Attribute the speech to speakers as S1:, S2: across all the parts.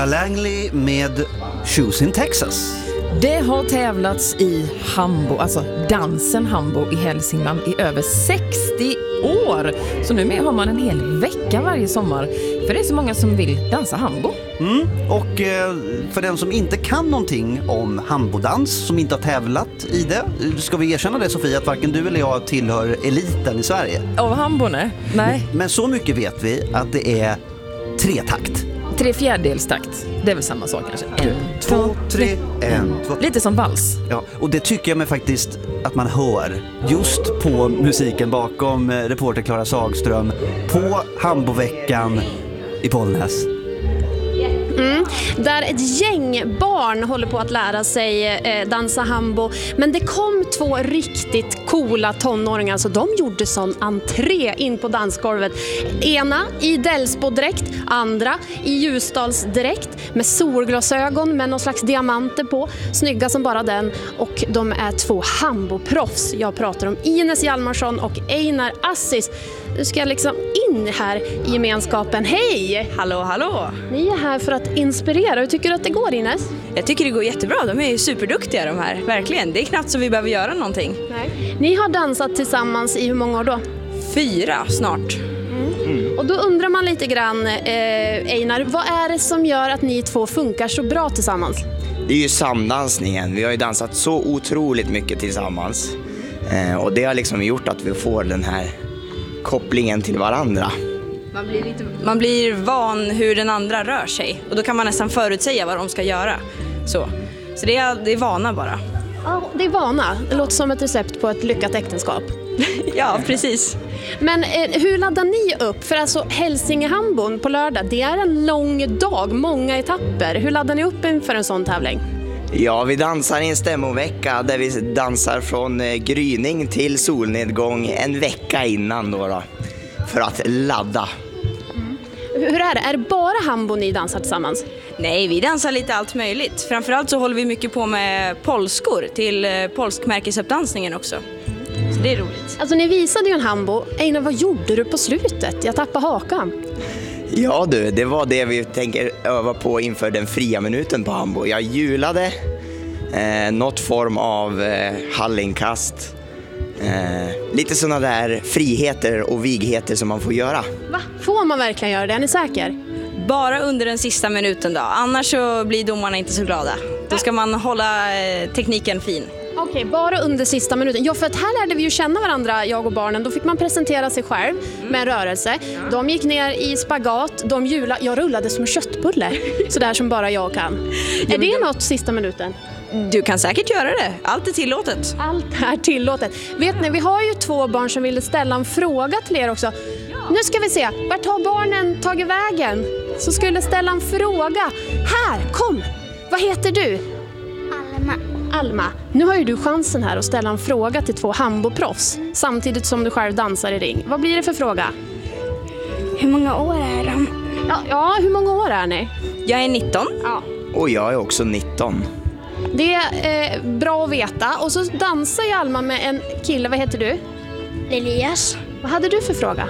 S1: Langley med Shoes in Texas.
S2: Det har tävlats i hambo, alltså dansen hambo i Hälsingland i över 60 år. Så nu har man en hel vecka varje sommar. För det är så många som vill dansa hambo.
S1: Och för den som inte kan någonting om hambodans, som inte har tävlat i det, ska vi erkänna det, Sofia, att varken du eller jag tillhör eliten i Sverige.
S2: Av hambone? Nej.
S1: Men så mycket vet vi att det är 3-takt.
S2: 3/4-takt. Det är väl samma sak kanske. 1,
S1: 2, 3, 1, 2.
S2: Lite som vals.
S1: Ja, och det tycker jag mig faktiskt att man hör just på musiken bakom reporter Klara Sagström på hamboveckan i Bollnäs.
S3: Där ett gäng barn håller på att lära sig dansa hambo. Men det kom 2 riktigt coola tonåringar, så de gjorde sån entré in på dansgolvet. Ena i Delsbo-dräkt, andra i Ljusdalsdräkt med solglasögon med någon slags diamanter på. Snygga som bara den. Och de är 2 hamboproffs. Jag pratar om Ines Hjalmarsson och Einar Assis. Du ska liksom in här i gemenskapen. Hej!
S4: Hallå, hallå!
S3: Ni är här för att inspirera. Hur tycker du att det går, Ines?
S4: Jag tycker det går jättebra. De är ju superduktiga de här. Verkligen. Det är knappt så vi behöver göra någonting.
S3: Nej. Ni har dansat tillsammans i hur många år då?
S4: 4 snart.
S3: Och då undrar man lite grann, Einar, vad är det som gör att ni 2 funkar så bra tillsammans?
S5: Det är ju samdansningen. Vi har ju dansat så otroligt mycket tillsammans. Och det har liksom gjort att vi får den här kopplingen till varandra.
S4: Man blir van hur den andra rör sig. Och då kan man nästan förutsäga vad de ska göra. Så det är vana bara.
S3: Ja, det är vana. Det låter som ett recept på ett lyckat äktenskap.
S4: Ja, precis.
S3: Men hur laddar ni upp? För alltså Hälsingehambon på lördag, det är en lång dag, många etapper. Hur laddar ni upp inför en sån tävling?
S5: Ja, vi dansar i en stämmovecka där vi dansar från gryning till solnedgång en vecka innan då, för att ladda.
S3: Hur är det? Är det bara hambo ni dansar tillsammans?
S4: Nej, vi dansar lite allt möjligt. Framförallt så håller vi mycket på med polskor till polskmärkesuppdansningen också. Så det är roligt.
S3: Alltså ni visade ju en hambo. Einar, vad gjorde du på slutet? Jag tappade hakan.
S5: Ja du, det var det vi tänker öva på inför den fria minuten på hambo. Jag hjulade något form av hallinkast. Lite sådana där friheter och vigheter som man får göra.
S3: Va? Får man verkligen göra det? Är ni säker?
S4: Bara under den sista minuten då. Annars så blir domarna inte så glada. Då ska man hålla tekniken fin.
S3: Okej, bara under sista minuten. Ja, för att här lärde vi ju känna varandra, jag och barnen. Då fick man presentera sig själv med en rörelse. De gick ner i spagat, de hjulade. Jag rullade som en köttbulle, sådär som bara jag kan. Är det något sista minuten?
S4: Du kan säkert göra det. Allt är tillåtet.
S3: Allt är tillåtet. Vet ni, vi har ju 2 barn som ville ställa en fråga till er också. Nu ska vi se, vart har barnen tagit vägen? Så skulle ställa en fråga. Här, kom! Vad heter du? Alma, nu har ju du chansen här att ställa en fråga till 2 hamboproffs samtidigt som du själv dansar i ring. Vad blir det för fråga?
S6: Hur många år är de?
S3: Ja, hur många år är ni?
S4: Jag är 19.
S3: Ja.
S5: Och jag är också 19.
S3: Det är bra att veta. Och så dansar ju Alma med en kille. Vad heter du?
S6: Elias.
S3: Vad hade du för fråga?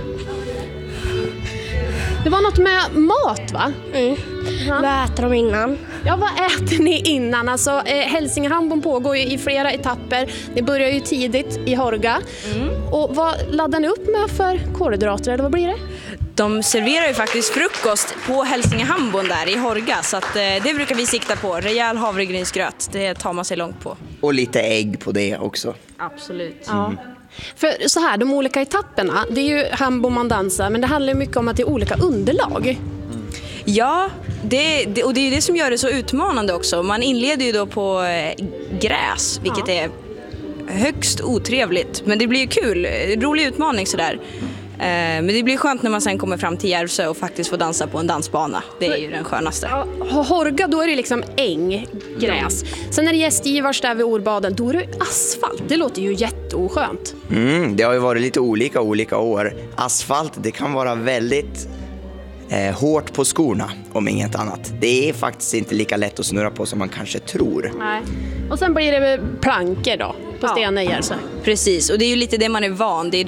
S3: Det var något med mat, va?
S6: Vad äter de innan?
S3: Ja, vad äter ni innan? Alltså, Hälsingehambon pågår ju i flera etapper. Det börjar ju tidigt i Horga. Och vad laddar ni upp med för kolhydrater, eller vad blir det?
S4: De serverar ju faktiskt frukost på Hälsingehambon där i Horga. Så att, det brukar vi sikta på. Rejäl havregrynsgröt, det tar man sig långt på.
S5: Och lite ägg på det också.
S4: Absolut.
S3: Ja. För så här, de olika etapperna, det är ju hambo man dansar, men det handlar ju mycket om att det är olika underlag.
S4: Ja, och det är ju det som gör det så utmanande också. Man inleder ju då på gräs, vilket är högst otrevligt. Men det blir ju kul, rolig utmaning sådär. Men det blir skönt när man sen kommer fram till Järvsö och faktiskt får dansa på en dansbana. Det är ju den skönaste.
S3: Horga, då är det liksom äng, gräs. Sen är det Gästgivars där vid Orbaden, då är det asfalt. Det låter ju jätteoskönt.
S5: Det har ju varit lite olika år. Asfalt, det kan vara väldigt hårt på skorna, om inget annat. Det är faktiskt inte lika lätt att snurra på som man kanske tror.
S3: Nej. Och sen blir det plankor då, på Stena i Järvsö.
S4: Precis, och det är ju lite det man är van. Det är